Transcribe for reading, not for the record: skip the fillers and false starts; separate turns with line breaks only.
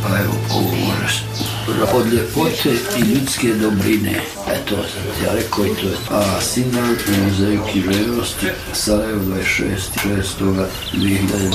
Pa evo, ovo možeš. Od ljepote i ljudske dobrine. Eto, sam ti ja rekao i to je. A Sindan u muzeju književnosti, Sarajevo 26.6.2020.